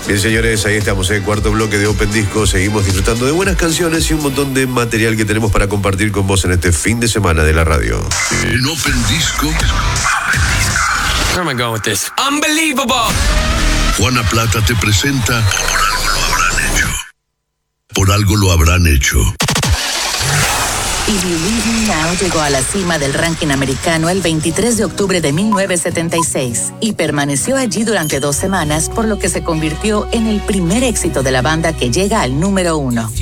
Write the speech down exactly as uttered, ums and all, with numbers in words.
Bien, señores, ahí estamos en el cuarto bloque de Open Disco. Seguimos disfrutando de buenas canciones y un montón de material que tenemos para compartir con vos en este fin de semana de la radio. En Open Disco. Where am I going with this? Unbelievable. Juana Plata te presenta Por algo lo habrán hecho. Por algo lo habrán hecho. If You Leave Me Now llegó a la cima del ranking americano el veintitrés de octubre de mil novecientos setenta y seis y permaneció allí durante dos semanas, por lo que se convirtió en el primer éxito de la banda que llega al número uno.